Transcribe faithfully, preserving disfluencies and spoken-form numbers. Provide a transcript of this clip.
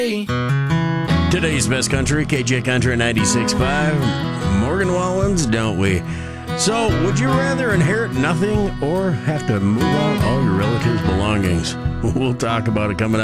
Today's best country, K J Country ninety-six point five. Morgan Wallens, don't we? So, would you rather inherit nothing or have to move out all your relatives' belongings? We'll talk about it coming up.